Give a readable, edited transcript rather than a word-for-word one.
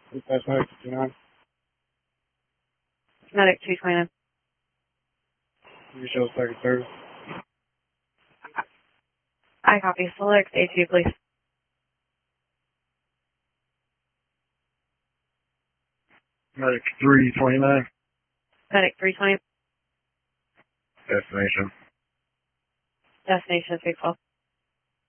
That's medic 59. Medic 229. You show second service. I copy. Select A2, please. Medic 329. Medic 320. Destination. Destination 312.